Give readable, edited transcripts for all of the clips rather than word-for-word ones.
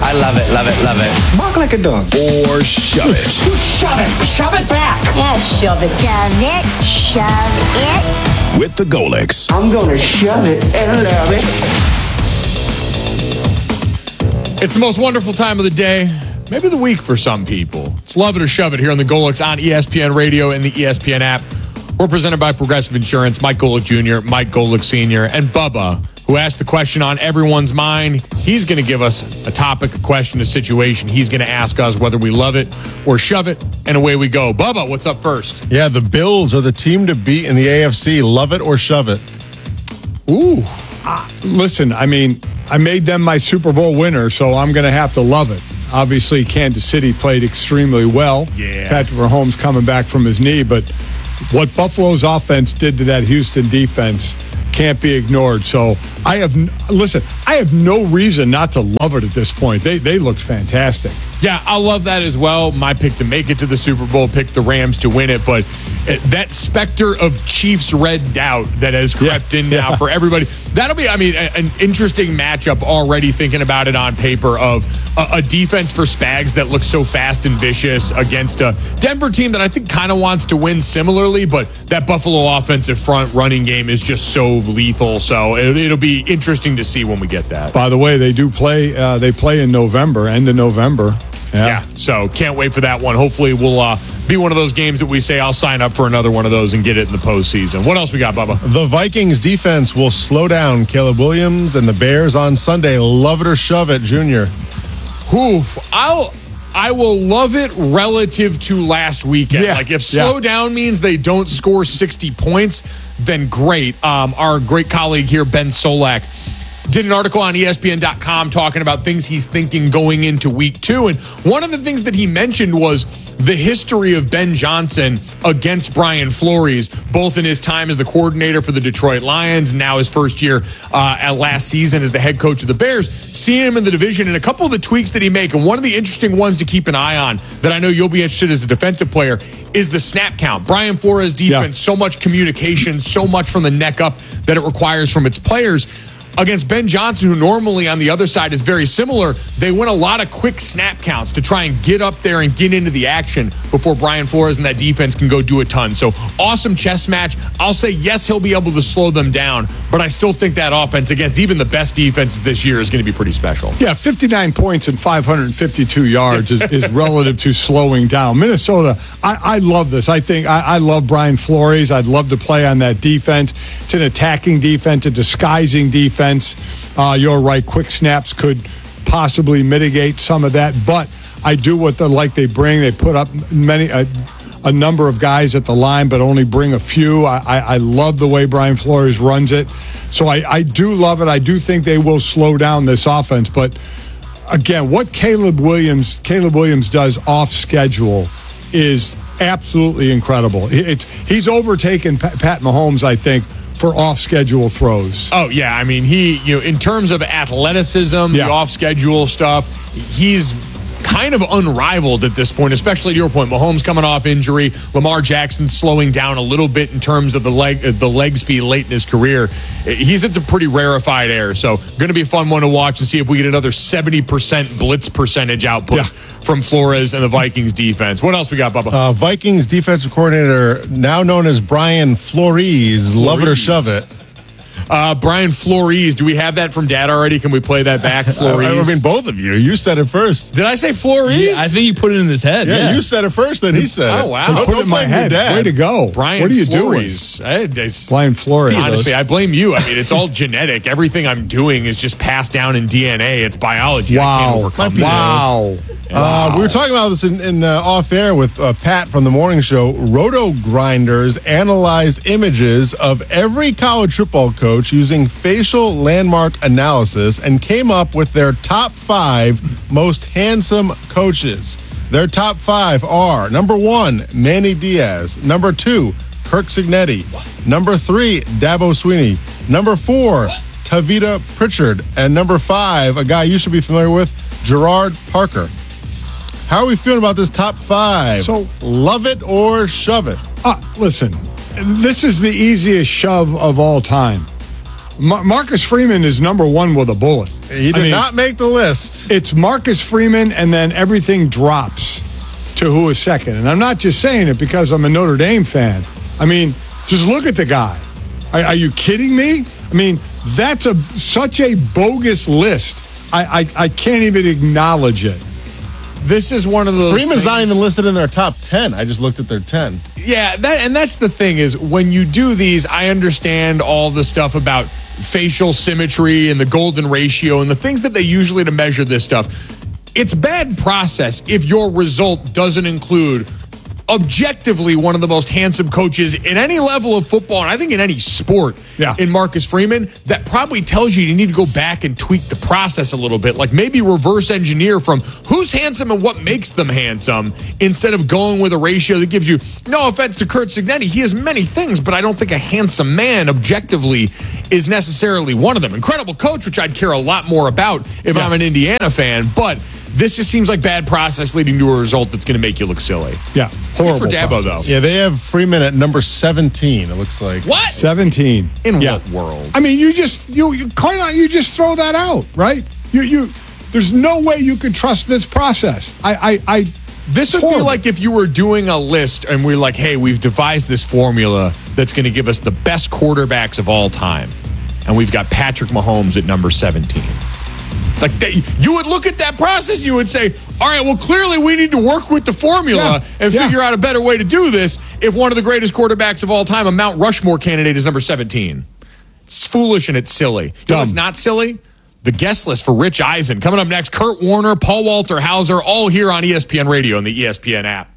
I love it, love it, love it. Bark like a dog. Or shove it. Shove it. Shove it back. Yeah, shove it. Shove it. Shove it. With the Golics. I'm gonna shove it and love it. It's the most wonderful time of the day, maybe the week for some people. It's Love It or Shove It here on the Golics on ESPN Radio and the ESPN app. We're presented by Progressive Insurance. Mike Golic Jr., Mike Golic Sr., and Bubba, who asked the question on everyone's mind. He's going to give us a topic, a question, a situation. He's going to ask us whether we love it or shove it, and away we go. Bubba, what's up first? Yeah, the Bills are the team to beat in the AFC. Love it or shove it. Ooh. Listen, I mean, I made them my Super Bowl winner, so I'm going to have to love it. Obviously, Kansas City played extremely well. Yeah. Patrick Mahomes coming back from his knee, but what Buffalo's offense did to that Houston defense can't be ignored. So I have no reason not to love it at this point. They looked fantastic. Yeah, I love that as well. My pick to make it to the Super Bowl, picked the Rams to win it, but that specter of Chiefs red doubt that has crept in now for everybody, that'll be, an interesting matchup already thinking about it on paper of a defense for Spags that looks so fast and vicious against a Denver team that I think kind of wants to win similarly, but that Buffalo offensive front running game is just so lethal. So it'll be interesting to see when we get that. By the way, they do play. They play in November, end of November. Yeah, so can't wait for that one. Hopefully we'll be one of those games that we say I'll sign up for another one of those and get it in the postseason. What else we got, Bubba? The Vikings defense will slow down Caleb Williams and the Bears on Sunday. Love it or shove it, Junior. I will love it relative to last weekend. Yeah, like if slow down means they don't score 60 points, then great. Our great colleague here, Ben Solak, did an article on ESPN.com talking about things he's thinking going into week 2. And one of the things that he mentioned was the history of Ben Johnson against Brian Flores, both in his time as the coordinator for the Detroit Lions, and now his first year at last season as the head coach of the Bears, seeing him in the division and a couple of the tweaks that he make. And one of the interesting ones to keep an eye on that I know you'll be interested as a defensive player is the snap count. Brian Flores' defense, so much communication, so much from the neck up that it requires from its players. Against Ben Johnson, who normally on the other side is very similar, they win a lot of quick snap counts to try and get up there and get into the action before Brian Flores and that defense can go do a ton. So awesome chess match. I'll say yes, he'll be able to slow them down, but I still think that offense against even the best defenses this year is going to be pretty special. Yeah, 59 points and 552 yards is relative to slowing down. Minnesota, I love this. I love Brian Flores. I'd love to play on that defense. It's an attacking defense, a disguising defense. You're right. Quick snaps could possibly mitigate some of that, but I do what they bring. They put up a number of guys at the line, but only bring a few. I love the way Brian Flores runs it. So I do love it. I do think they will slow down this offense. But again, what Caleb Williams does off schedule is absolutely incredible. He's overtaken Pat Mahomes, I think, for off-schedule throws. Oh, yeah. I mean, in terms of athleticism, the off-schedule stuff, he's kind of unrivaled at this point, especially to your point. Mahomes coming off injury, Lamar Jackson slowing down a little bit in terms of the leg speed late in his career. He's in some pretty rarefied air, so going to be a fun one to watch and see if we get another 70% blitz percentage output from Flores and the Vikings defense. What else we got, Bubba? Vikings defensive coordinator, now known as Brian Flores. Love it or shove it. Brian Flores. Do we have that from Dad already? Can we play that back, Flores? I mean, both of you. You said it first. Did I say Flores? Yeah, I think you put it in his head. Yeah, you said it first, then he said it. Oh, wow. Put it in my head. Way to go. Brian what are you Flores. doing? Brian Flores. Honestly, I blame you. I mean, it's all genetic. Everything I'm doing is just passed down in DNA. It's biology. Wow. I can't overcome Wow. We were talking about this in off air with Pat from the morning show. Roto Grinders analyzed images of every college football coach using facial landmark analysis and came up with their top 5 most handsome coaches. Their top 5 are number 1, Manny Diaz. Number 2, Kirk Cignetti. Number 3, Dabo Swinney. Number 4, Tavita Pritchard. And number 5, a guy you should be familiar with, Gerard Parker. How are we feeling about this top 5? So, love it or shove it? Listen, this is the easiest shove of all time. Marcus Freeman is number one with a bullet. He did not make the list. It's Marcus Freeman, and then everything drops to who is second. And I'm not just saying it because I'm a Notre Dame fan. I mean, just look at the guy. Are you kidding me? I mean, that's such a bogus list. I can't even acknowledge it. This is one of those Freeman's not things- even listed in their top 10. I just looked at their 10. Yeah, that's the thing is when you do these, I understand all the stuff about facial symmetry and the golden ratio and the things that they usually to measure this stuff. It's bad process if your result doesn't include objectively one of the most handsome coaches in any level of football, and I think in any sport, in Marcus Freeman. That probably tells you need to go back and tweak the process a little bit, like maybe reverse engineer from who's handsome and what makes them handsome, instead of going with a ratio that gives you, no offense to Curt Cignetti, he has many things, but I don't think a handsome man objectively is necessarily one of them. Incredible coach, which I'd care a lot more about if I'm an Indiana fan, but this just seems like bad process leading to a result that's going to make you look silly. Yeah, horrible Good for Dabo, process. though. Yeah, they have Freeman at number 17, it looks like. What? 17. In what world? I mean, you just throw that out, right? You there's no way you could trust this process. This would be like if you were doing a list and we're like, hey, we've devised this formula that's going to give us the best quarterbacks of all time. And we've got Patrick Mahomes at number 17. Like you would look at that process, you would say, all right, well, clearly we need to work with the formula and figure out a better way to do this if one of the greatest quarterbacks of all time, a Mount Rushmore candidate, is number 17. It's foolish and it's silly. You know what's not silly? The guest list for Rich Eisen. Coming up next, Kurt Warner, Paul Walter Hauser, all here on ESPN Radio and the ESPN app.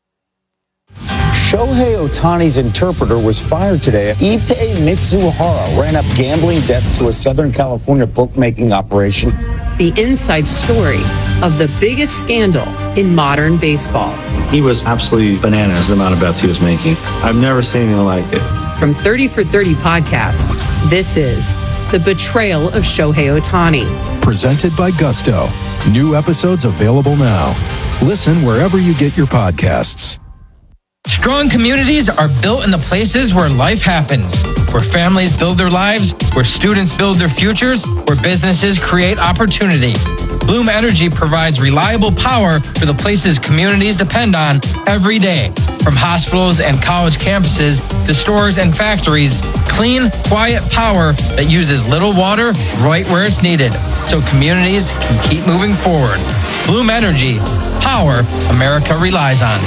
Shohei Ohtani's interpreter was fired today. Ippei Mitsuhara ran up gambling debts to a Southern California bookmaking operation. The inside story of the biggest scandal in modern baseball. He was absolutely bananas, the amount of bets he was making. I've never seen anything like it. From 30 for 30 podcasts, this is The Betrayal of Shohei Ohtani. Presented by Gusto. New episodes available now. Listen wherever you get your podcasts. Strong communities are built in the places where life happens, where families build their lives, where students build their futures, where businesses create opportunity. Bloom Energy provides reliable power for the places communities depend on every day. From hospitals and college campuses to stores and factories, clean, quiet power that uses little water right where it's needed, so communities can keep moving forward. Bloom Energy, power America relies on.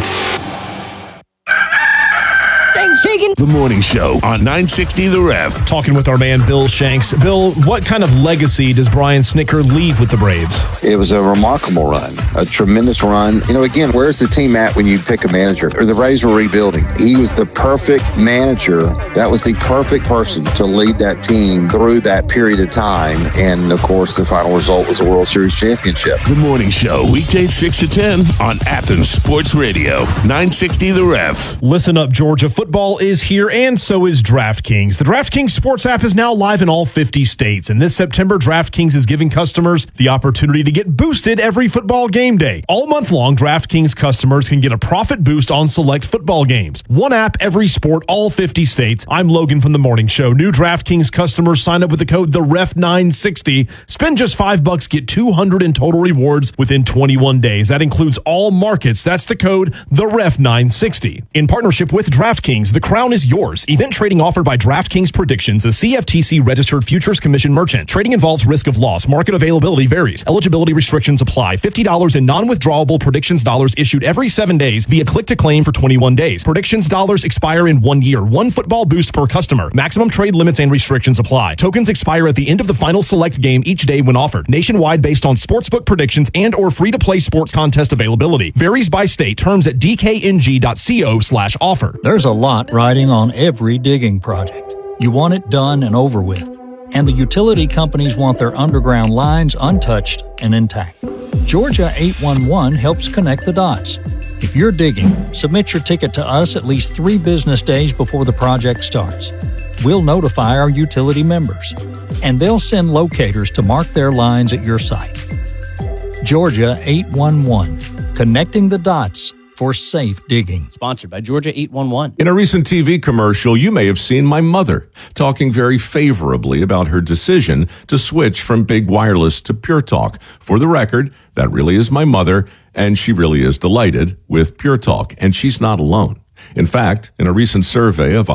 The Morning Show on 960 The Ref. Talking with our man Bill Shanks. Bill, what kind of legacy does Brian Snitker leave with the Braves? It was a remarkable run, a tremendous run. You know, again, where's the team at when you pick a manager? Or the Braves were rebuilding. He was the perfect manager. That was the perfect person to lead that team through that period of time. And, of course, the final result was a World Series championship. The Morning Show, weekdays 6 to 10 on Athens Sports Radio, 960 The Ref. Listen up, Georgia. Football is here, and so is DraftKings. The DraftKings Sports app is now live in all 50 states, and this September, DraftKings is giving customers the opportunity to get boosted every football game day. All month long, DraftKings customers can get a profit boost on select football games. One app, every sport, all 50 states. I'm Logan from The Morning Show. New DraftKings customers sign up with the code TheRef960. Spend just $5, get $200 in total rewards within 21 days. That includes all markets. That's the code TheRef960. In partnership with DraftKings, the crown is yours. Event trading offered by DraftKings Predictions, a CFTC registered futures commission merchant. Trading involves risk of loss. Market availability varies. Eligibility restrictions apply. $50 in non-withdrawable Predictions dollars issued every 7 days via click to claim for 21 days. Predictions dollars expire in 1 year. One football boost per customer. Maximum trade limits and restrictions apply. Tokens expire at the end of the final select game each day when offered. Nationwide based on sportsbook predictions and or free-to-play sports contest availability. Varies by state. Terms at dkng.co/offer. There's a lot riding on every digging project. You want it done and over with. And the utility companies want their underground lines untouched and intact. Georgia 811 helps connect the dots. If you're digging, submit your ticket to us at least 3 business days before the project starts. We'll notify our utility members, and they'll send locators to mark their lines at your site. Georgia 811, connecting the dots for safe digging. Sponsored by Georgia 811. In a recent TV commercial, you may have seen my mother talking very favorably about her decision to switch from Big Wireless to Pure Talk. For the record, that really is my mother, and she really is delighted with Pure Talk, and she's not alone. In fact, in a recent survey of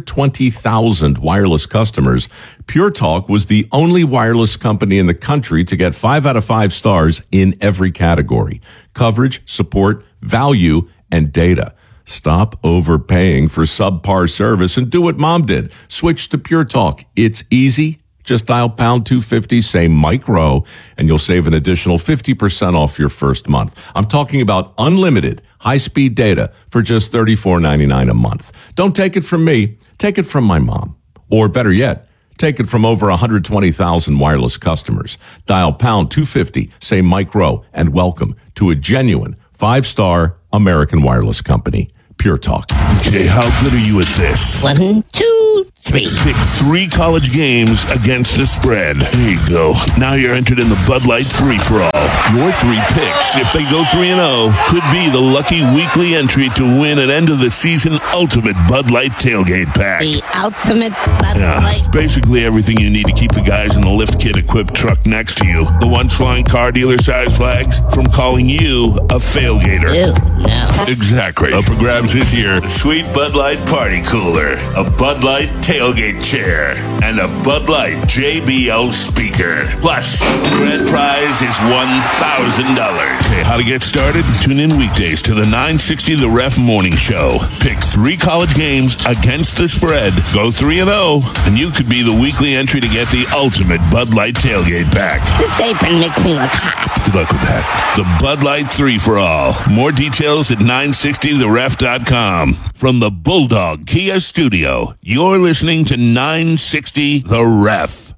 120,000 wireless customers, Pure Talk was the only wireless company in the country to get 5 out of 5 stars in every category: coverage, support, value, and data. Stop overpaying for subpar service and do what Mom did. Switch to Pure Talk. It's easy. Just dial pound 250, say Mike Rowe, and you'll save an additional 50% off your first month. I'm talking about unlimited high-speed data for just $34.99 a month. Don't take it from me. Take it from my mom. Or better yet, take it from over 120,000 wireless customers. Dial pound 250, say Mike Rowe, and welcome to a genuine 5-star American wireless company. Pure Talk. Okay, how good are you at this? 1, 2, 3. Pick 3 college games against the spread. There you go. Now you're entered in the Bud Light 3-for-all. Your 3 picks, if they go 3-0, could be the lucky weekly entry to win an end-of-the-season ultimate Bud Light tailgate pack. The ultimate Bud Light. Basically everything you need to keep the guys in the lift kit-equipped truck next to you, the ones flying car dealer-sized flags, from calling you a failgater. Ew, no. Exactly. Up for grabs this year, a sweet Bud Light party cooler, a Bud Light tailgate chair, and a Bud Light JBL speaker. Plus, the grand prize is $1,000. Okay, how to get started? Tune in weekdays to the 960 The Ref Morning Show. Pick 3 college games against the spread. Go 3-0, and you could be the weekly entry to get the ultimate Bud Light tailgate pack. This apron makes me look hot. Good luck with that. The Bud Light 3-for-all. More details at 960theref.com. From the Bulldog Kia Studio, you're listening to 960 The Ref.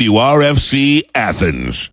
WRFC Athens.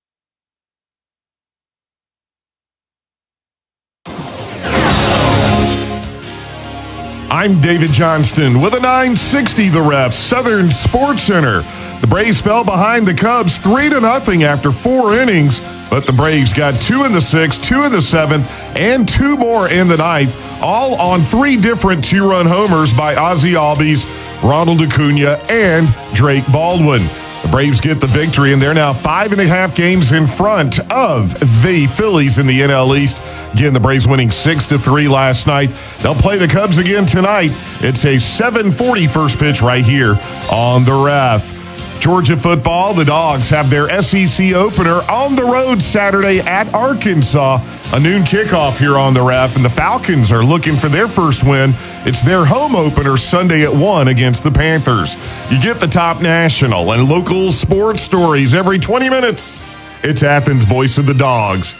I'm David Johnston with a 960 The Ref Southern Sports Center. The Braves fell behind the Cubs 3-0 after 4 innings, but the Braves got 2 in the 6th, 2 in the 7th, and 2 more in the 9th, all on 3 different 2-run homers by Ozzie Albies, Ronald Acuna, and Drake Baldwin. The Braves get the victory, and they're now 5.5 games in front of the Phillies in the NL East. Again, the Braves winning 6-3 last night. They'll play the Cubs again tonight. It's a 7:40 first pitch right here on the Ref. Georgia football, the Dogs have their SEC opener on the road Saturday at Arkansas. A noon kickoff here on the Ref, and the Falcons are looking for their first win. It's their home opener Sunday at 1 against the Panthers. You get the top national and local sports stories every 20 minutes. It's Athens' Voice of the Dogs.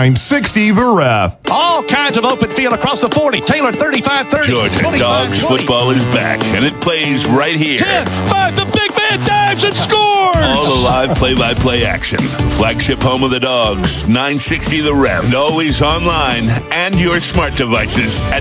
960 The Ref. All kinds of open field across the 40. Taylor 35-30. Georgia Dogs football is back, and it plays right here. 10-5, the big man dives and scores! All the live play-by-play action. Flagship home of the Dogs, 960 The Ref. And always online and your smart devices at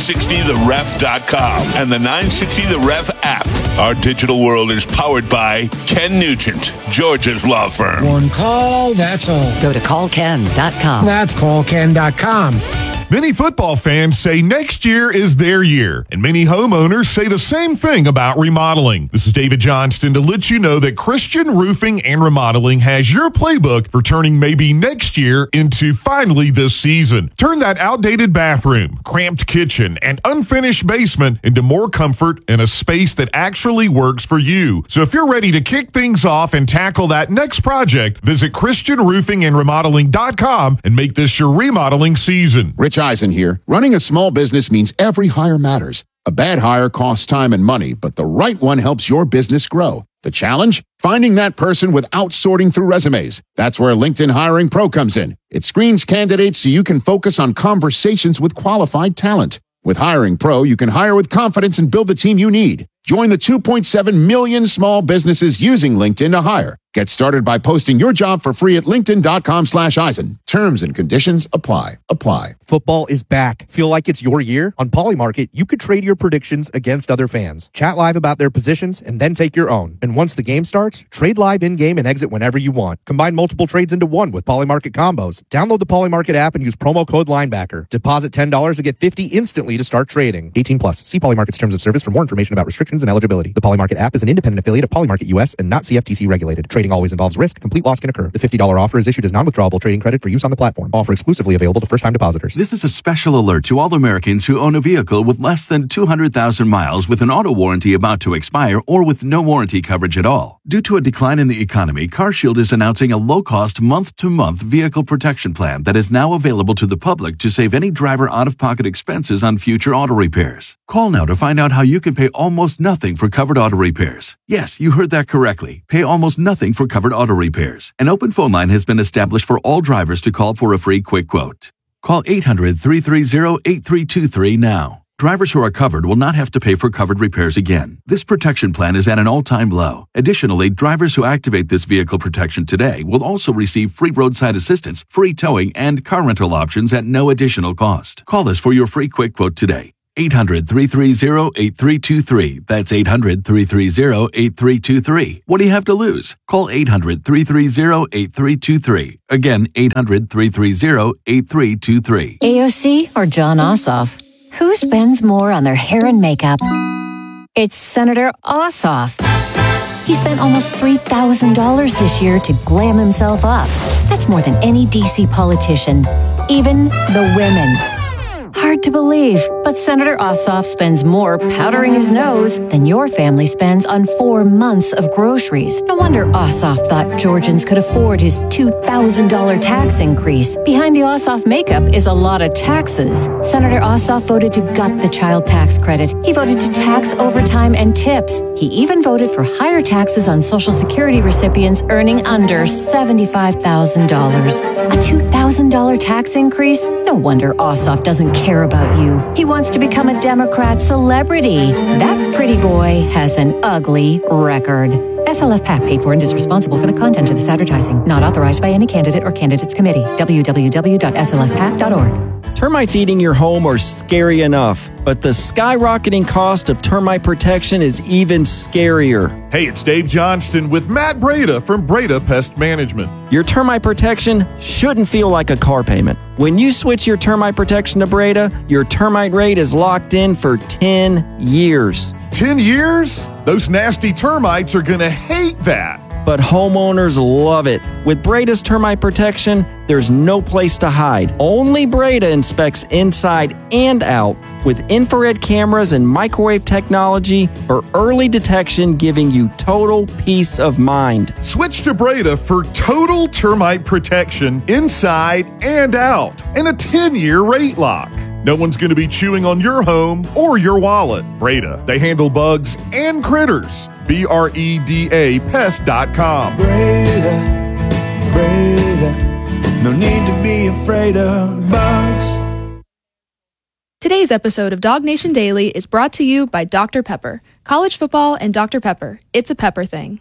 960theref.com and the 960 The Ref app. Our digital world is powered by Ken Nugent, Georgia's law firm. One call, that's all. Go to callken.com. That's callken.com. Many football fans say next year is their year, and many homeowners say the same thing about remodeling. This is David Johnston to let you know that Christian Roofing and Remodeling has your playbook for turning maybe next year into finally this season. Turn that outdated bathroom, cramped kitchen, and unfinished basement into more comfort and a space that actually works for you. So if you're ready to kick things off and tackle that next project, visit ChristianRoofingandRemodeling.com and make this your remodeling season. Rich Eisen here. Running a small business means every hire matters. A bad hire costs time and money, but the right one helps your business grow. The challenge? Finding that person without sorting through resumes. That's where LinkedIn Hiring Pro comes in. It screens candidates so you can focus on conversations with qualified talent. With Hiring Pro, you can hire with confidence and build the team you need. Join the 2.7 million small businesses using LinkedIn to hire. Get started by posting your job for free at linkedin.com/Eisen. Terms and conditions apply. Football is back. Feel like it's your year? On Polymarket, you could trade your predictions against other fans. Chat live about their positions and then take your own. And once the game starts, trade live in-game and exit whenever you want. Combine multiple trades into one with Polymarket combos. Download the Polymarket app and use promo code Linebacker. Deposit $10 to get $50 instantly to start trading. 18 plus. See Polymarket's terms of service for more information about restrictions and eligibility. The Polymarket app is an independent affiliate of Polymarket US and not CFTC regulated. Trading always involves risk. Complete loss can occur. The $50 offer is issued as non-withdrawable trading credit for use on the platform. Offer exclusively available to first-time depositors. This is a special alert to all Americans who own a vehicle with less than 200,000 miles with an auto warranty about to expire or with no warranty coverage at all. Due to a decline in the economy, CarShield is announcing a low-cost month-to-month vehicle protection plan that is now available to the public to save any driver out-of-pocket expenses on future auto repairs. Call now to find out how you can pay almost nothing for covered auto repairs. Yes, you heard that correctly. Pay almost nothing for covered auto repairs. An open phone line has been established for all drivers to call for a free quick quote. Call 800-330-8323 now. Drivers who are covered will not have to pay for covered repairs again. This protection plan is at an all-time low. Additionally, drivers who activate this vehicle protection today will also receive free roadside assistance, free towing, and car rental options at no additional cost. Call us for your free quick quote today. 800-330-8323. That's 800-330-8323. What do you have to lose? Call 800-330-8323. Again, 800-330-8323. AOC or John Ossoff? Who spends more on their hair and makeup? It's Senator Ossoff. He spent almost $3,000 this year to glam himself up. That's more than any DC politician, even the women. Hard to believe, but Senator Ossoff spends more powdering his nose than your family spends on 4 months of groceries. No wonder Ossoff thought Georgians could afford his $2,000 tax increase. Behind the Ossoff makeup is a lot of taxes. Senator Ossoff voted to gut the child tax credit. He voted to tax overtime and tips. He even voted for higher taxes on Social Security recipients earning under $75,000. A $2,000 tax increase? No wonder Ossoff doesn't care about you. He wants to become a Democrat celebrity. That pretty boy has an ugly record. SLF PAC paid for and is responsible for the content of this advertising. Not authorized by any candidate or candidates committee. www.slfpac.org. Termites eating your home are scary enough, but the skyrocketing cost of termite protection is even scarier. Hey, it's Dave Johnston with Matt Breda from Breda Pest Management. Your termite protection shouldn't feel like a car payment. When you switch your termite protection to Breda, your termite rate is locked in for 10 years. 10 years? Those nasty termites are going to hate that. But homeowners love it. With Breda's termite protection, there's no place to hide. Only Breda inspects inside and out with infrared cameras and microwave technology for early detection, giving you total peace of mind. Switch to Breda for total termite protection inside and out and a 10-year rate lock. No one's going to be chewing on your home or your wallet. Breda, they handle bugs and critters. BREDA pest.com. Breda, no need to be afraid of bugs. Today's episode of Dog Nation Daily is brought to you by Dr. Pepper. College football and Dr. Pepper. It's a pepper thing.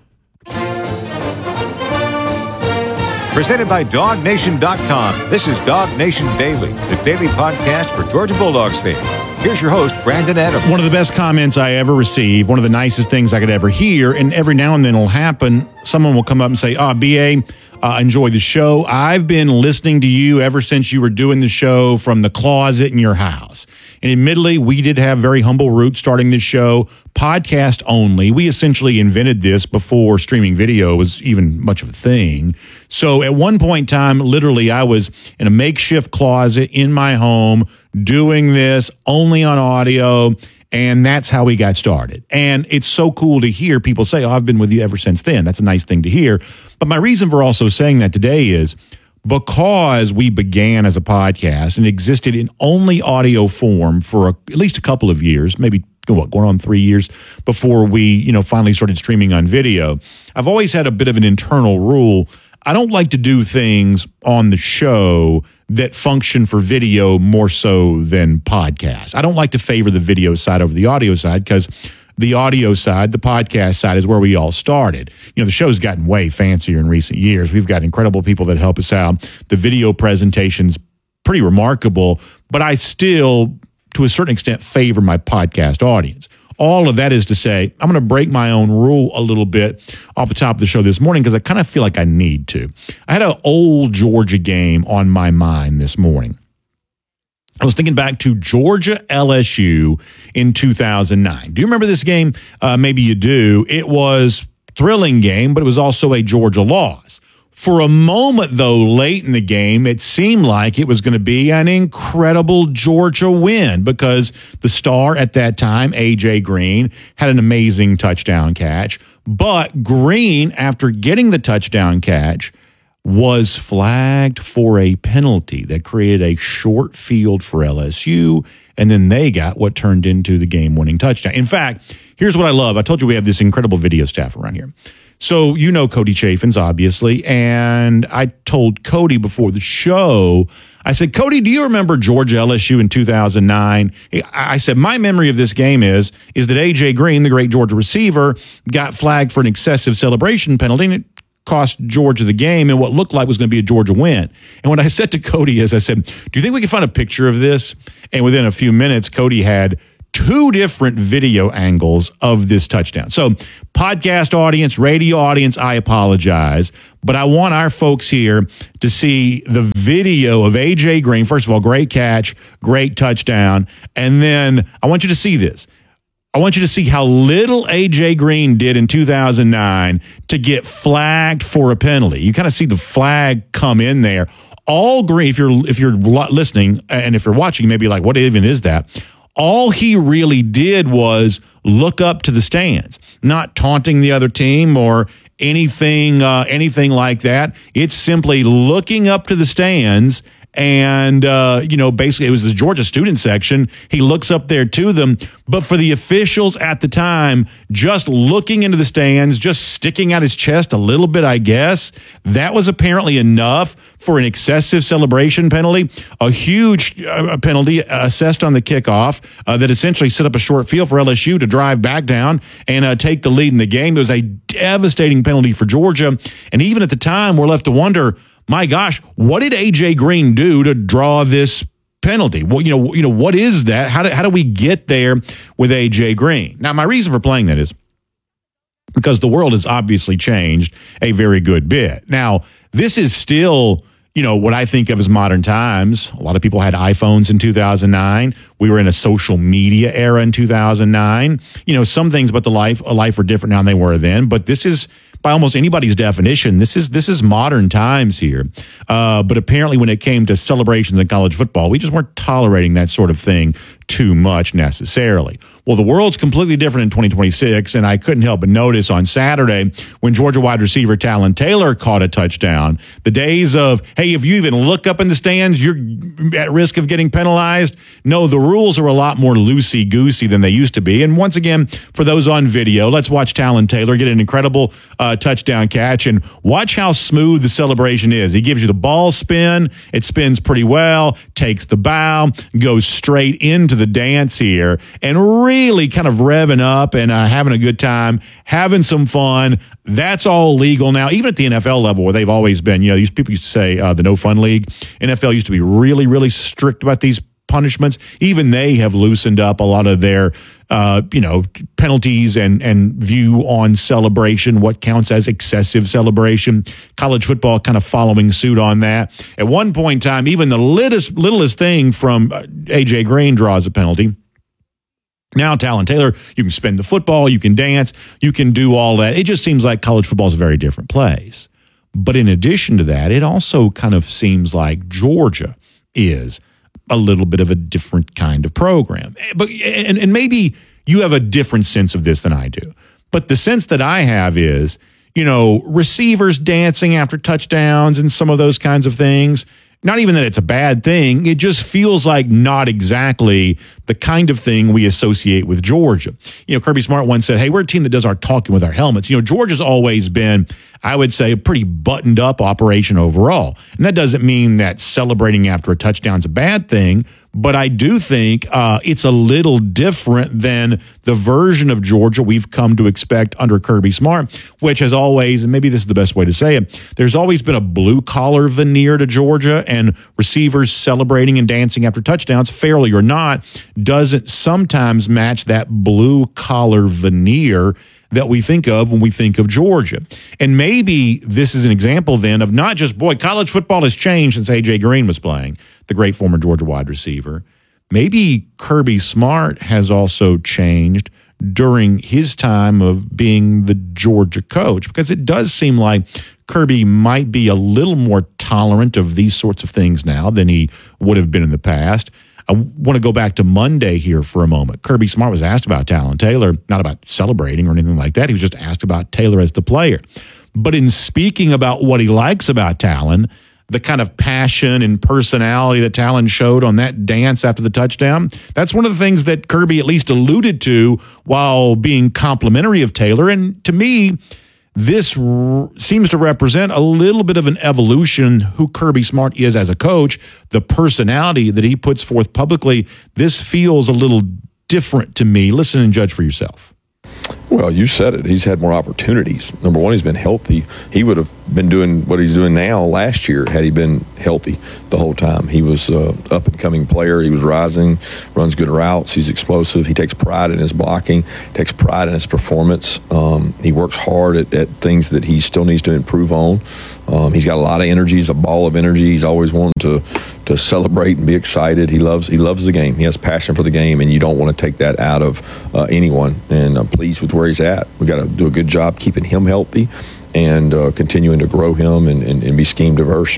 Presented by DogNation.com. This is Dog Nation Daily, the daily podcast for Georgia Bulldogs fans. Here's your host, Brandon Adams. One of the best comments I ever received, one of the nicest things I could ever hear, and every now and then it'll happen, someone will come up and say, BA, enjoy the show. I've been listening to you ever since you were doing the show from the closet in your house. And admittedly, we did have very humble roots starting this show, podcast only. We essentially invented this before streaming video was even much of a thing. So at one point in time, literally, I was in a makeshift closet in my home doing this only on audio. And that's how we got started. And it's so cool to hear people say, I've been with you ever since then. That's a nice thing to hear. But my reason for also saying that today is because we began as a podcast and existed in only audio form for at least a couple of years, maybe going on 3 years before we, finally started streaming on video. I've always had a bit of an internal rule. I don't like to do things on the show that function for video more so than podcasts. I don't like to favor the video side over the audio side because the audio side, the podcast side is where we all started. The show's gotten way fancier in recent years. We've got incredible people that help us out. The video presentation's pretty remarkable, but I still, to a certain extent, favor my podcast audience. All of that is to say, I'm going to break my own rule a little bit off the top of the show this morning because I kind of feel like I need to. I had an old Georgia game on my mind this morning. I was thinking back to Georgia LSU in 2009. Do you remember this game? Maybe you do. It was a thrilling game, but it was also a Georgia loss. For a moment, though, late in the game, it seemed like it was going to be an incredible Georgia win because the star at that time, A.J. Green, had an amazing touchdown catch. But Green, after getting the touchdown catch, was flagged for a penalty that created a short field for LSU, and then they got what turned into the game-winning touchdown. In fact, here's what I love. I told you we have this incredible video staff around here. So you know Cody Chaffins, obviously, and I told Cody before the show, I said, Cody, do you remember Georgia LSU in 2009? I said, my memory of this game is that A.J. Green, the great Georgia receiver, got flagged for an excessive celebration penalty, and it cost Georgia the game and what looked like was going to be a Georgia win. And what I said to Cody is, I said, do you think we can find a picture of this? And within a few minutes, Cody had 2 different video angles of this touchdown. So podcast audience, radio audience, I apologize, but I want our folks here to see the video of A.J. Green. First of all, great catch, great touchdown. And then I want you to see this. I want you to see how little A.J. Green did in 2009 to get flagged for a penalty. You kind of see the flag come in there. All Green, if you're listening and if you're watching, maybe like, what even is that? All he really did was look up to the stands, not taunting the other team or anything like that. It's simply looking up to the stands. And, basically it was the Georgia student section. He looks up there to them. But for the officials at the time, just looking into the stands, just sticking out his chest a little bit, I guess, that was apparently enough for an excessive celebration penalty, a huge penalty assessed on the kickoff that essentially set up a short field for LSU to drive back down and take the lead in the game. It was a devastating penalty for Georgia. And even at the time, we're left to wonder, my gosh, what did A.J. Green do to draw this penalty? Well, what is that? How do we get there with A.J. Green? Now, my reason for playing that is because the world has obviously changed a very good bit. Now, this is still, what I think of as modern times. A lot of people had iPhones in 2009. We were in a social media era in 2009. Some things about life are different now than they were then, but this is, by almost anybody's definition, this is modern times here. But apparently when it came to celebrations in college football, we just weren't tolerating that sort of thing too much necessarily. Well, the world's completely different in 2026, and I couldn't help but notice on Saturday when Georgia wide receiver Talon Taylor caught a touchdown, the days of, hey, if you even look up in the stands, you're at risk of getting penalized. No, the rules are a lot more loosey-goosey than they used to be. And once again, for those on video, let's watch Talon Taylor get an incredible touchdown catch and watch how smooth the celebration is. He gives you the ball spin. It spins pretty well, takes the bow, goes straight into the dance here, and really kind of revving up and having a good time, having some fun. That's all legal now, even at the NFL level where they've always been. These people used to say the no fun league. NFL used to be really, really strict about these punishments. Even they have loosened up a lot of their penalties and view on celebration, what counts as excessive celebration. College football kind of following suit on that. At one point in time, even the littlest thing from A.J. Green draws a penalty. Now, Talon Taylor, you can spin the football, you can dance, you can do all that. It just seems like college football is a very different place. But in addition to that, it also kind of seems like Georgia is a little bit of a different kind of program. But and maybe you have a different sense of this than I do. But the sense that I have is, receivers dancing after touchdowns and some of those kinds of things. Not even that it's a bad thing. It just feels like not exactly the kind of thing we associate with Georgia. Kirby Smart once said, hey, we're a team that does our talking with our helmets. Georgia's always been I would say, a pretty buttoned up operation overall. And that doesn't mean that celebrating after a touchdown is a bad thing, but I do think it's a little different than the version of Georgia we've come to expect under Kirby Smart, which has always, and maybe this is the best way to say it, there's always been a blue-collar veneer to Georgia, and receivers celebrating and dancing after touchdowns, fairly or not, doesn't sometimes match that blue-collar veneer that we think of when we think of Georgia. And maybe this is an example then of not just, boy, college football has changed since A.J. Green was playing, the great former Georgia wide receiver. Maybe Kirby Smart has also changed during his time of being the Georgia coach, because it does seem like Kirby might be a little more tolerant of these sorts of things now than he would have been in the past. I want to go back to Monday here for a moment. Kirby Smart was asked about Talon Taylor, not about celebrating or anything like that. He was just asked about Taylor as the player. But in speaking about what he likes about Talon, the kind of passion and personality that Talon showed on that dance after the touchdown, that's one of the things that Kirby at least alluded to while being complimentary of Taylor. And to me, this seems to represent a little bit of an evolution who Kirby Smart is as a coach, the personality that he puts forth publicly. This feels a little different to me. Listen and judge for yourself. Well, you said it. He's had more opportunities. Number one, he's been healthy. He would have been doing what he's doing now last year had he been healthy the whole time. He was an up-and-coming player. He was rising, runs good routes. He's explosive. He takes pride in his blocking, takes pride in his performance. He works hard at things that he still needs to improve on. He's got a lot of energy. He's a ball of energy. He's always wanted to celebrate and be excited. He loves the game. He has passion for the game, and you don't want to take that out of anyone. And I'm pleased with where he's at. We got to do a good job keeping him healthy and continuing to grow him and be scheme diverse.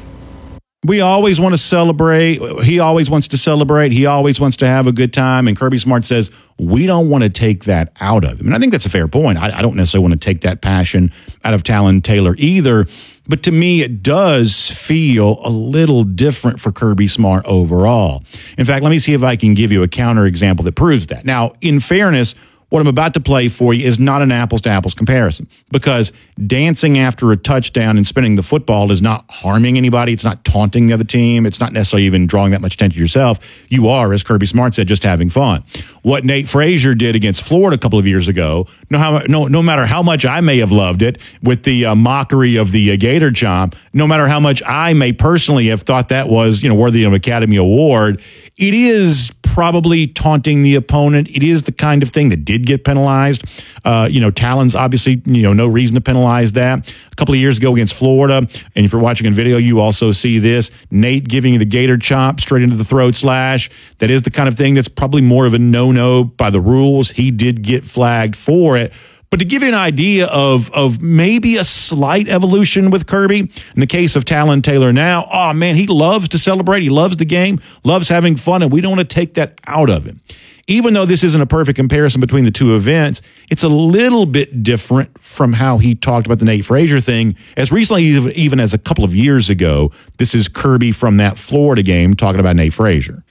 We always want to celebrate. He always wants to celebrate. He always wants to have a good time. And Kirby Smart says, we don't want to take that out of him. And I think that's a fair point. I don't necessarily want to take that passion out of Talon Taylor either. But to me, it does feel a little different for Kirby Smart overall. In fact, let me see if I can give you a counter example that proves that. Now, in fairness, what I'm about to play for you is not an apples-to-apples comparison, because dancing after a touchdown and spinning the football is not harming anybody. It's not taunting the other team. It's not necessarily even drawing that much attention to yourself. You are, as Kirby Smart said, just having fun. What Nate Frazier did against Florida a couple of years ago, no matter how much I may have loved it with the mockery of the Gator Chomp, no matter how much I may personally have thought that was worthy of an Academy Award, it is probably taunting the opponent. It is the kind of thing that did get penalized. Talon's obviously, no reason to penalize that. A couple of years ago against Florida, and if you're watching a video, you also see this. Nate giving the Gator Chomp straight into the throat slash. That is the kind of thing that's probably more of a no-no by the rules. He did get flagged for it. But to give you an idea of maybe a slight evolution with Kirby, in the case of Talon Taylor now, oh man, he loves to celebrate. He loves the game, loves having fun, and we don't want to take that out of him. Even though this isn't a perfect comparison between the two events, it's a little bit different from how he talked about the Nate Frazier thing as recently even as a couple of years ago. This is Kirby from that Florida game talking about Nate Frazier.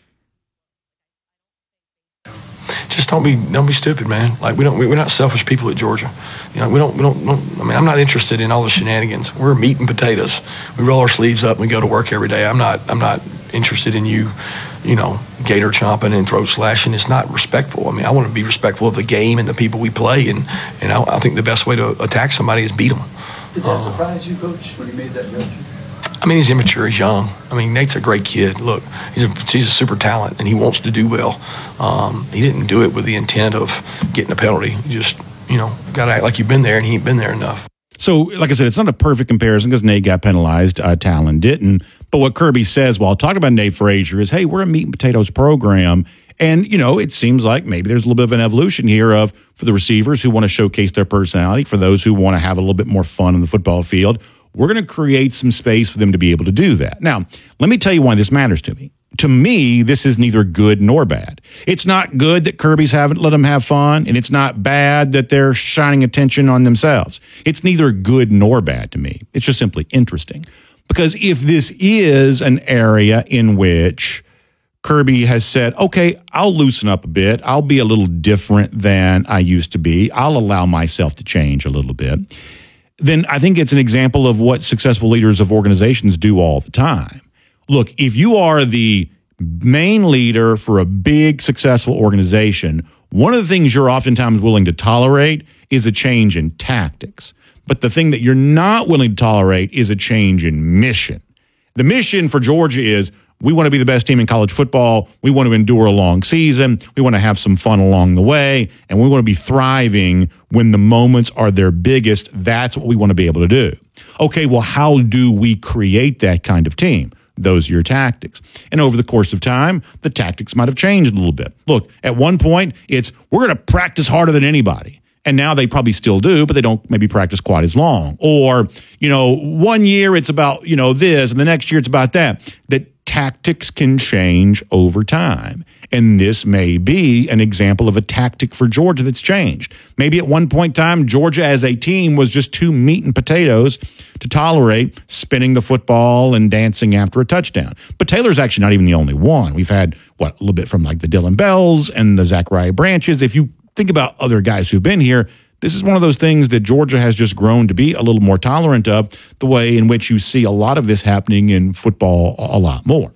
Just don't be stupid, man. Like we're not selfish people at Georgia. We don't. I mean, I'm not interested in all the shenanigans. We're meat and potatoes. We roll our sleeves up and we go to work every day. I'm not interested in you gator chomping and throat slashing. It's not respectful. I mean, I want to be respectful of the game and the people we play, and I think the best way to attack somebody is beat them. Did that surprise you, Coach, when you made that judgment? I mean, he's immature. He's young. I mean, Nate's a great kid. Look, he's a super talent, and he wants to do well. He didn't do it with the intent of getting a penalty. He just, got to act like you've been there, and he ain't been there enough. So, like I said, it's not a perfect comparison because Nate got penalized. Talon didn't. But what Kirby says while talking about Nate Frazier is, hey, we're a meat and potatoes program. And, it seems like maybe there's a little bit of an evolution here for the receivers who want to showcase their personality, for those who want to have a little bit more fun on the football field. We're going to create some space for them to be able to do that. Now, let me tell you why this matters to me. To me, this is neither good nor bad. It's not good that Kirby's haven't let them have fun, and it's not bad that they're shining attention on themselves. It's neither good nor bad to me. It's just simply interesting. Because if this is an area in which Kirby has said, okay, I'll loosen up a bit. I'll be a little different than I used to be. I'll allow myself to change a little bit. then I think it's an example of what successful leaders of organizations do all the time. Look, if you are the main leader for a big, successful organization, one of the things you're oftentimes willing to tolerate is a change in tactics. But the thing that you're not willing to tolerate is a change in mission. The mission for Georgia is we want to be the best team in college football. We want to endure a long season. We want to have some fun along the way. And we want to be thriving when the moments are their biggest. That's what we want to be able to do. Okay, well, how do we create that kind of team? Those are your tactics. And over the course of time, the tactics might have changed a little bit. Look, at one point, it's we're going to practice harder than anybody. And now they probably still do, but they don't maybe practice quite as long. Or, 1 year it's about, this, and the next year it's about that. That tactics can change over time. And this may be an example of a tactic for Georgia that's changed. Maybe at one point in time, Georgia as a team was just too meat and potatoes to tolerate spinning the football and dancing after a touchdown. But Taylor's actually not even the only one. We've had, a little bit from like the Dylan Bells and the Zachariah Branches. If you think about other guys who've been here, this is one of those things that Georgia has just grown to be a little more tolerant of, the way in which you see a lot of this happening in football a lot more.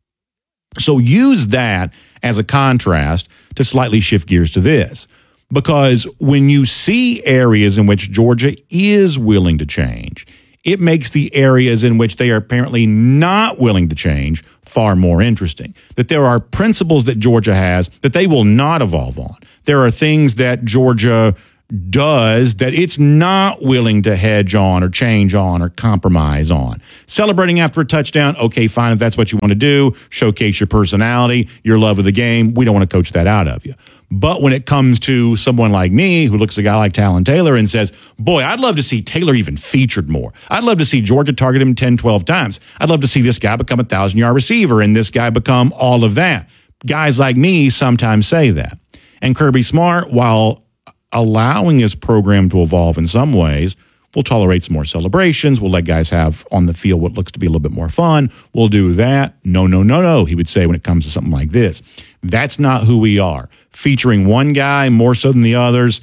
So use that as a contrast to slightly shift gears to this. Because when you see areas in which Georgia is willing to change, it makes the areas in which they are apparently not willing to change far more interesting. That there are principles that Georgia has that they will not evolve on. There are things that Georgia does that it's not willing to hedge on or change on or compromise on. Celebrating after a touchdown, okay, fine, if that's what you want to do, showcase your personality, your love of the game. We don't want to coach that out of you. But when it comes to someone like me who looks at a guy like Talon Taylor and says, boy, I'd love to see Taylor even featured more. I'd love to see Georgia target him 10, 12 times. I'd love to see this guy become a 1,000-yard receiver and this guy become all of that. Guys like me sometimes say that. And Kirby Smart, while allowing his program to evolve in some ways, we'll tolerate some more celebrations. We'll let guys have on the field what looks to be a little bit more fun. We'll do that. No, he would say when it comes to something like this. That's not who we are. Featuring one guy more so than the others,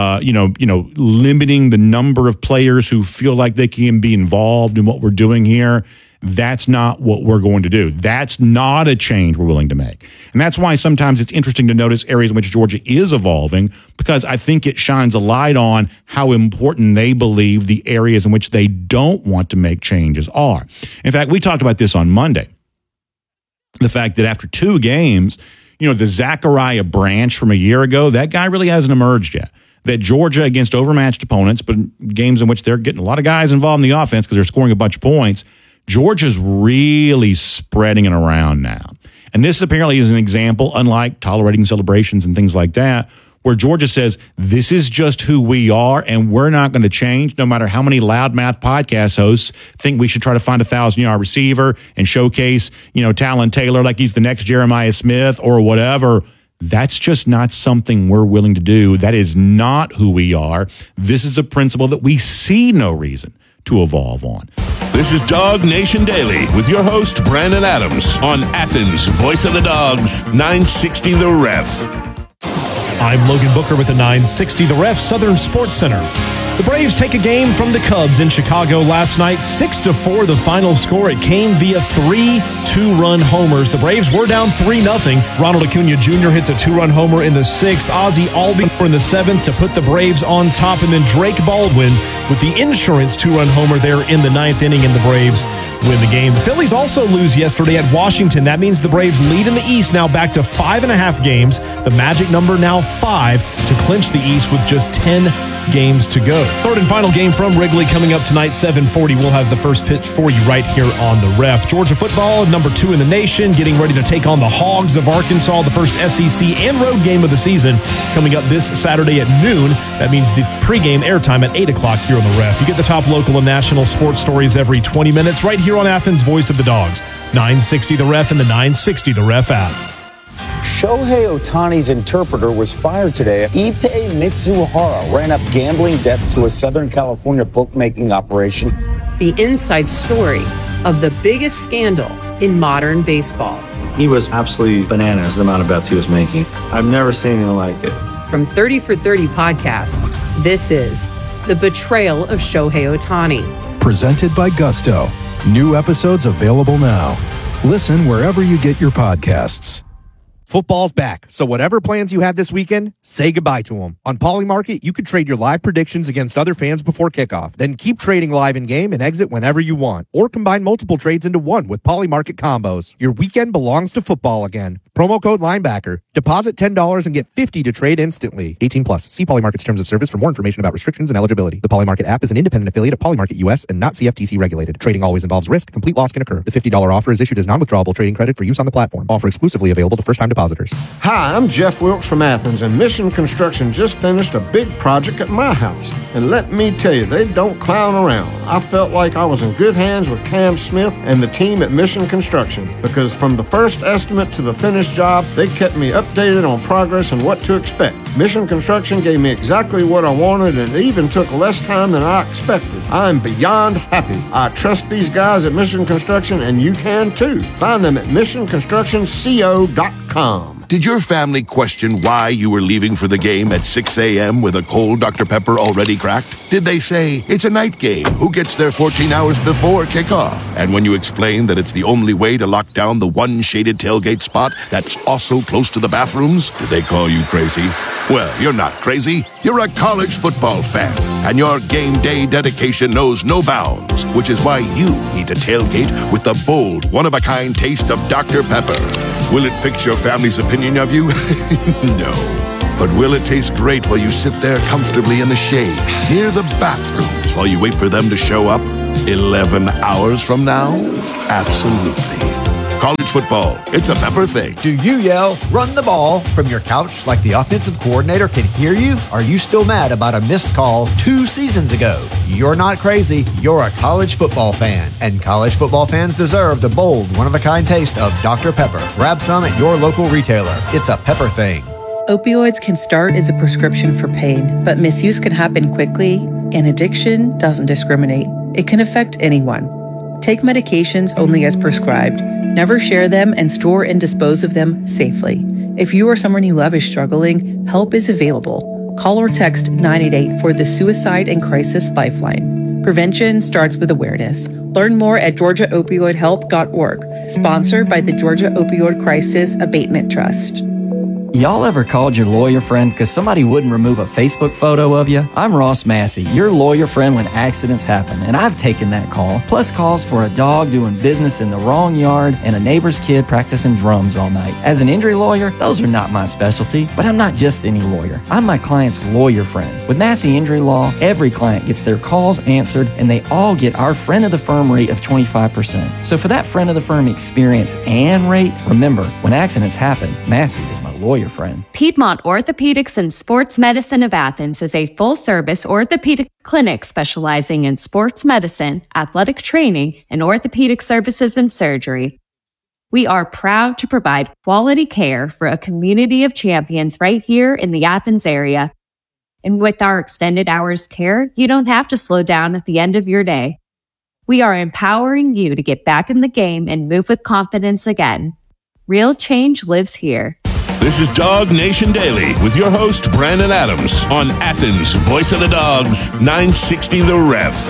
limiting the number of players who feel like they can be involved in what we're doing here. That's not what we're going to do. That's not a change we're willing to make. And that's why sometimes it's interesting to notice areas in which Georgia is evolving, because I think it shines a light on how important they believe the areas in which they don't want to make changes are. In fact, we talked about this on Monday. The fact that after 2 games, the Zachariah Branch from a year ago, that guy really hasn't emerged yet. That Georgia, against overmatched opponents, but games in which they're getting a lot of guys involved in the offense because they're scoring a bunch of points, Georgia's really spreading it around now. And this apparently is an example, unlike tolerating celebrations and things like that, where Georgia says, this is just who we are and we're not going to change no matter how many loudmouth podcast hosts think we should try to find a 1,000-yard receiver and showcase, Talon Taylor like he's the next Jeremiah Smith or whatever. That's just not something we're willing to do. That is not who we are. This is a principle that we see no reason to evolve on. This is Dog Nation Daily with your host, Brandon Adams, on Athens' Voice of the Dogs, 960 The Ref. I'm Logan Booker with the 960 The Ref Southern Sports Center. The Braves take a game from the Cubs in Chicago last night, 6-4 the final score. It came via 3 2-run homers. The Braves were down 3-0. Ronald Acuna Jr. hits a 2-run homer in the 6th. Ozzie Albies in the 7th to put the Braves on top. And then Drake Baldwin with the insurance 2-run homer there in the 9th inning, and the Braves win the game. The Phillies also lose yesterday at Washington. That means the Braves lead in the East, now back to 5.5 games. The magic number now 5 to clinch the East with just 10 games to go. Third and final game from Wrigley coming up tonight, 7:40. We'll have the first pitch for you right here on the Ref. Georgia football, number 2 in the nation, getting ready to take on the Hogs of Arkansas, the first SEC and road game of the season, coming up this Saturday at noon. That means the pregame airtime at 8 o'clock here on the Ref. You get the top local and national sports stories every 20 minutes right here on Athens' Voice of the Dogs. 960 The Ref and the 960 The Ref app. Shohei Ohtani's interpreter was fired today. Ippei Mitsuhara ran up gambling debts to a Southern California bookmaking operation. The inside story of the biggest scandal in modern baseball. He was absolutely bananas, the amount of bets he was making. I've never seen anything like it. From 30 for 30 podcasts, this is The Betrayal of Shohei Ohtani. Presented by Gusto. New episodes available now. Listen wherever you get your podcasts. Football's back, so whatever plans you had this weekend, say goodbye to them. On Polymarket, you could trade your live predictions against other fans before kickoff. Then keep trading live in-game and exit whenever you want. Or combine multiple trades into one with Polymarket combos. Your weekend belongs to football again. Promo code linebacker. Deposit $10 and get $50 to trade instantly. 18 plus. See Polymarket's terms of service for more information about restrictions and eligibility. The Polymarket app is an independent affiliate of Polymarket US and not CFTC regulated. Trading always involves risk. Complete loss can occur. The $50 offer is issued as non-withdrawable trading credit for use on the platform. Offer exclusively available to first-time depositors. Hi, I'm Jeff Wilkes from Athens, and Mission Construction just finished a big project at my house. And let me tell you, they don't clown around. I felt like I was in good hands with Cam Smith and the team at Mission Construction, because from the first estimate to the finished job, they kept me updated on progress and what to expect. Mission Construction gave me exactly what I wanted, and it even took less time than I expected. I'm beyond happy. I trust these guys at Mission Construction, and you can too. Find them at missionconstructionco.com. Did your family question why you were leaving for the game at 6 a.m. with a cold Dr. Pepper already cracked? Did they say, it's a night game, who gets there 14 hours before kickoff? And when you explained that it's the only way to lock down the one shaded tailgate spot that's also close to the bathrooms, did they call you crazy? Well, you're not crazy. You're a college football fan, and your game day dedication knows no bounds, which is why you need to tailgate with the bold, one-of-a-kind taste of Dr. Pepper. Will it fix your family's opinion of you? No. But will it taste great while you sit there comfortably in the shade, near the bathrooms, while you wait for them to show up 11 hours from now? Absolutely. College football, it's a Pepper thing. Do you yell, run the ball, from your couch like the offensive coordinator can hear you? Are you still mad about a missed call 2 seasons ago? You're not crazy. You're a college football fan. And college football fans deserve the bold, one-of-a-kind taste of Dr. Pepper. Grab some at your local retailer. It's a Pepper thing. Opioids can start as a prescription for pain, but misuse can happen quickly, and addiction doesn't discriminate. It can affect anyone. Take medications only as prescribed. Never share them, and store and dispose of them safely. If you or someone you love is struggling, help is available. Call or text 988 for the Suicide and Crisis Lifeline. Prevention starts with awareness. Learn more at georgiaopioidhelp.org. Sponsored by the Georgia Opioid Crisis Abatement Trust. Y'all ever called your lawyer friend because somebody wouldn't remove a Facebook photo of you? I'm Ross Massey, your lawyer friend when accidents happen, and I've taken that call, plus calls for a dog doing business in the wrong yard and a neighbor's kid practicing drums all night. As an injury lawyer, those are not my specialty, but I'm not just any lawyer. I'm my client's lawyer friend. With Massey Injury Law, every client gets their calls answered, and they all get our friend of the firm rate of 25%. So for that friend of the firm experience and rate, remember, when accidents happen, Massey is my lawyer friend. Piedmont Orthopedics and Sports Medicine of Athens is a full-service orthopedic clinic specializing in sports medicine, athletic training, and orthopedic services and surgery. We are proud to provide quality care for a community of champions right here in the Athens area. And with our extended hours care, you don't have to slow down at the end of your day. We are empowering you to get back in the game and move with confidence again. Real change lives here. This is Dog Nation Daily with your host, Brandon Adams, on Athens' Voice of the Dogs, 960 The Ref.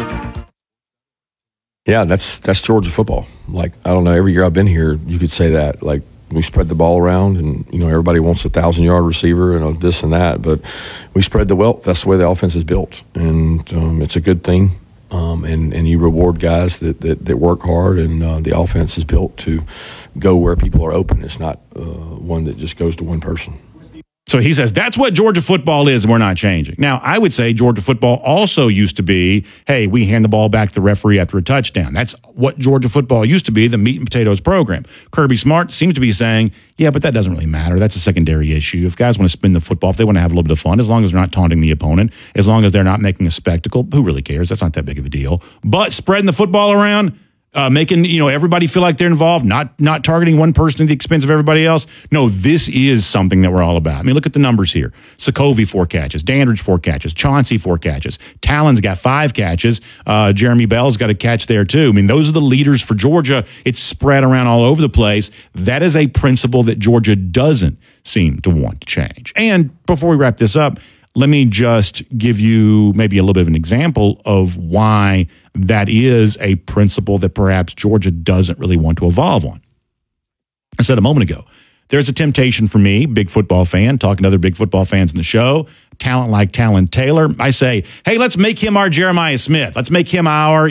Yeah, that's Georgia football. Like, I don't know, every year I've been here, you could say that. Like, we spread the ball around, and, you know, everybody wants a 1,000-yard receiver and this and that, but we spread the wealth. That's the way the offense is built, and it's a good thing. And you reward guys that work hard, and the offense is built to go where people are open. It's not one that just goes to one person. So he says that's what Georgia football is, and we're not changing. Now, I would say Georgia football also used to be, hey, we hand the ball back to the referee after a touchdown. That's what Georgia football used to be, the meat and potatoes program. Kirby Smart seems to be saying, yeah, but that doesn't really matter. That's a secondary issue. If guys want to spin the football, if they want to have a little bit of fun, as long as they're not taunting the opponent, as long as they're not making a spectacle, who really cares? That's not that big of a deal. But spreading the football around, making, you know, everybody feel like they're involved, not targeting one person at the expense of everybody else. No, this is something that we're all about. I mean, look at the numbers here. Sokovy 4 catches, Dandridge 4 catches, Chauncey 4 catches, Talon's got 5 catches, Jeremy Bell's got a catch there too. I mean, those are the leaders for Georgia. It's spread around all over the place. That is a principle that Georgia doesn't seem to want to change. And before we wrap this up, let me just give you maybe a little bit of an example of why that is a principle that perhaps Georgia doesn't really want to evolve on. I said a moment ago, there's a temptation for me, big football fan, talking to other big football fans in the show, talent like Talon Taylor. I say, hey, let's make him our Jeremiah Smith. Let's make him our,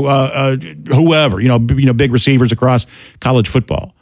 whoever, big receivers across college football.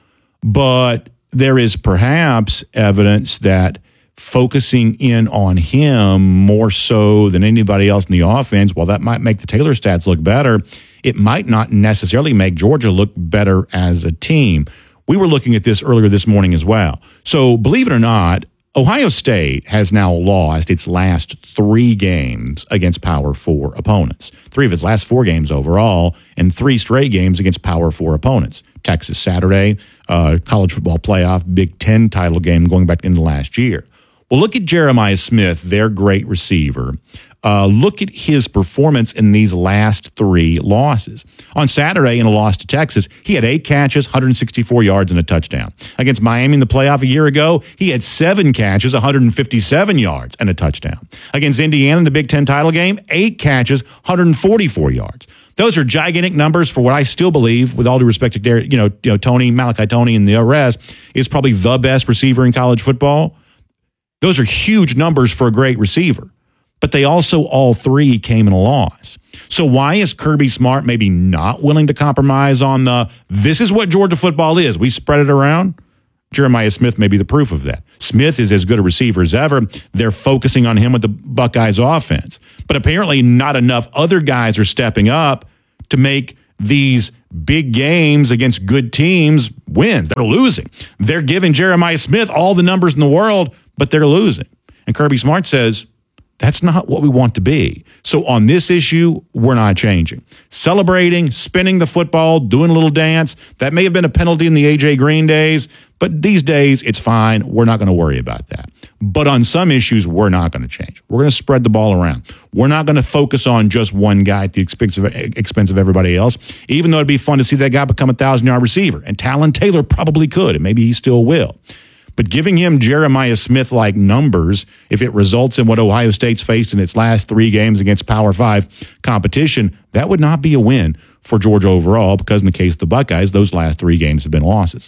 But there is perhaps evidence that focusing in on him more so than anybody else in the offense, while that might make the Taylor stats look better, it might not necessarily make Georgia look better as a team. We were looking at this earlier this morning as well. So believe it or not, Ohio State has now lost its last 3 games against Power 4 opponents. 3 of its last 4 games overall, and 3 straight games against Power 4 opponents. Texas Saturday, college football playoff, Big Ten title game going back into last year. Well, look at Jeremiah Smith, their great receiver. Look at his performance in these last 3 losses. On Saturday, in a loss to Texas, he had 8 catches, 164 yards, and a touchdown. Against Miami in the playoff a year ago, he had 7 catches, 157 yards, and a touchdown. Against Indiana in the Big Ten title game, 8 catches, 144 yards. Those are gigantic numbers for what I still believe, with all due respect to Tony, Malachi Tony, and the rest, is probably the best receiver in college football. Those are huge numbers for a great receiver. But they also, all 3 came in a loss. So why is Kirby Smart maybe not willing to compromise on this is what Georgia football is, we spread it around? Jeremiah Smith may be the proof of that. Smith is as good a receiver as ever. They're focusing on him with the Buckeyes offense. But apparently not enough other guys are stepping up to make these big games against good teams wins. They're losing. They're giving Jeremiah Smith all the numbers in the world, but they're losing. And Kirby Smart says, that's not what we want to be. So on this issue, we're not changing. Celebrating, spinning the football, doing a little dance, that may have been a penalty in the A.J. Green days, but these days it's fine. We're not going to worry about that. But on some issues, we're not going to change. We're going to spread the ball around. We're not going to focus on just one guy at the expense of everybody else, even though it'd be fun to see that guy become a 1,000-yard receiver. And Talon Taylor probably could, and maybe he still will. But giving him Jeremiah Smith-like numbers, if it results in what Ohio State's faced in its last 3 games against Power 5 competition, that would not be a win for Georgia overall, because in the case of the Buckeyes, those last 3 games have been losses.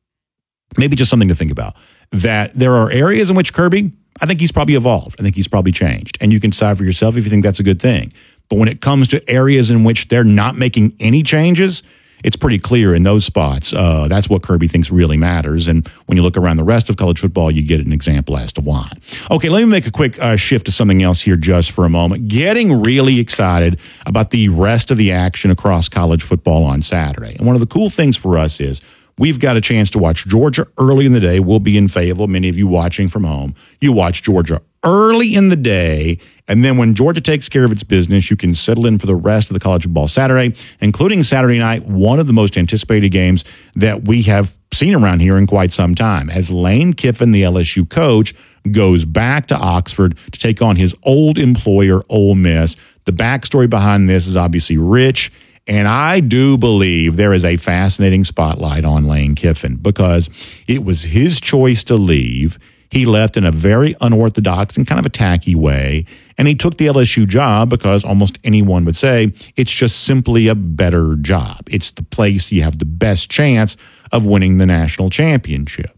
Maybe just something to think about, that there are areas in which Kirby, I think he's probably evolved. I think he's probably changed. And you can decide for yourself if you think that's a good thing. But when it comes to areas in which they're not making any changes, it's pretty clear in those spots. That's what Kirby thinks really matters. And when you look around the rest of college football, you get an example as to why. Okay, let me make a quick shift to something else here just for a moment. Getting really excited about the rest of the action across college football on Saturday. And one of the cool things for us is we've got a chance to watch Georgia early in the day. We'll be in Fayetteville. Many of you watching from home, you watch Georgia early in the day. And then when Georgia takes care of its business, you can settle in for the rest of the college football Saturday, including Saturday night, one of the most anticipated games that we have seen around here in quite some time, as Lane Kiffin, the LSU coach, goes back to Oxford to take on his old employer, Ole Miss. The backstory behind this is obviously rich, and I do believe there is a fascinating spotlight on Lane Kiffin because it was his choice to leave. He left in a very unorthodox and kind of a tacky way, and he took the LSU job because almost anyone would say it's just simply a better job. It's the place you have the best chance of winning the national championship.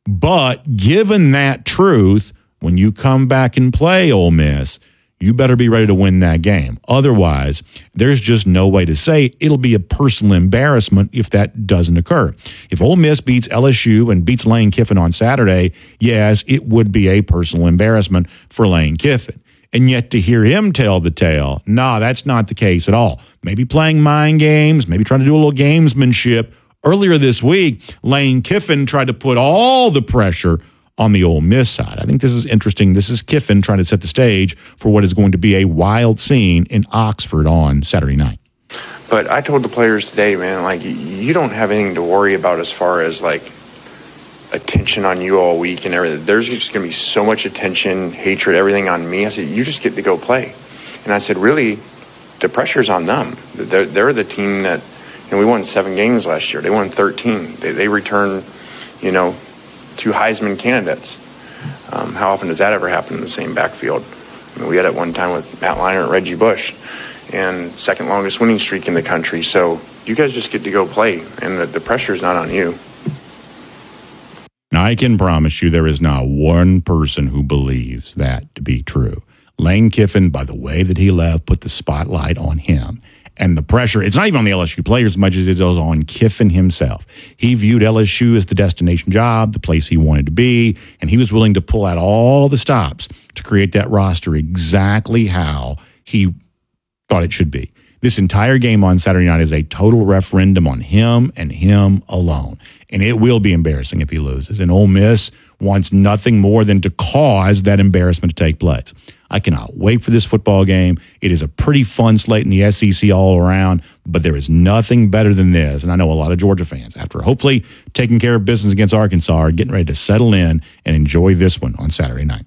But given that truth, when you come back and play Ole Miss, you better be ready to win that game. Otherwise, there's just no way to say it'll be a personal embarrassment if that doesn't occur. If Ole Miss beats LSU and beats Lane Kiffin on Saturday, yes, it would be a personal embarrassment for Lane Kiffin. And yet to hear him tell the tale, nah, that's not the case at all. Maybe playing mind games, maybe trying to do a little gamesmanship. Earlier this week, Lane Kiffin tried to put all the pressure on the Ole Miss side. I think this is interesting. This is Kiffin trying to set the stage for what is going to be a wild scene in Oxford on Saturday night. But I told the players today, man, like, you don't have anything to worry about as far as, like, attention on you all week and everything. There's just going to be so much attention, hatred, everything on me. I said, you just get to go play. And I said, really, the pressure's on them. They're the team that, we won 7 games last year. They won 13. They returned, 2 Heisman candidates. How often does that ever happen in the same backfield? I mean, we had it one time with Matt Leinart and Reggie Bush, and second longest winning streak in the country. So you guys just get to go play, and the pressure is not on you. Now, I can promise you there is not one person who believes that to be true. Lane Kiffin, by the way that he left, put the spotlight on him. And the pressure, it's not even on the LSU players as much as it is on Kiffin himself. He viewed LSU as the destination job, the place he wanted to be, and he was willing to pull out all the stops to create that roster exactly how he thought it should be. This entire game on Saturday night is a total referendum on him and him alone. And it will be embarrassing if he loses. And Ole Miss wants nothing more than to cause that embarrassment to take place. I cannot wait for this football game. It is a pretty fun slate in the SEC all around, but there is nothing better than this. And I know a lot of Georgia fans, after hopefully taking care of business against Arkansas, are getting ready to settle in and enjoy this one on Saturday night.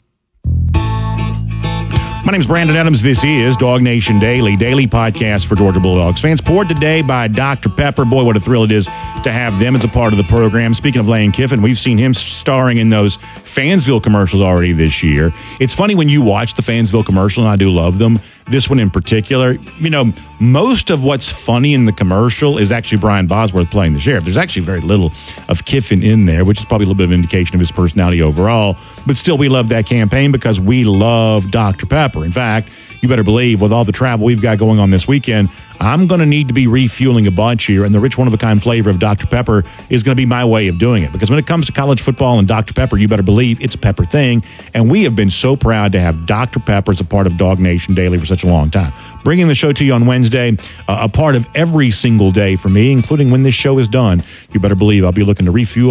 My name is Brandon Adams. This is Dog Nation Daily podcast for Georgia Bulldogs fans. Poured today by Dr. Pepper. Boy, what a thrill it is to have them as a part of the program. Speaking of Lane Kiffin, we've seen him starring in those Fansville commercials already this year. It's funny when you watch the Fansville commercial, and I do love them. This one in particular, you know, most of what's funny in the commercial is actually Brian Bosworth playing the sheriff. There's actually very little of Kiffin in there, which is probably a little bit of an indication of his personality overall. But still, we love that campaign because we love Dr. Pepper. In fact, you better believe with all the travel we've got going on this weekend, I'm going to need to be refueling a bunch here, and the rich one-of-a-kind flavor of Dr. Pepper is going to be my way of doing it. Because when it comes to college football and Dr. Pepper, you better believe it's a Pepper thing, and we have been so proud to have Dr. Pepper as a part of Dog Nation Daily for such a long time. Bringing the show to you on Wednesday, a part of every single day for me, including when this show is done. You better believe I'll be looking to refuel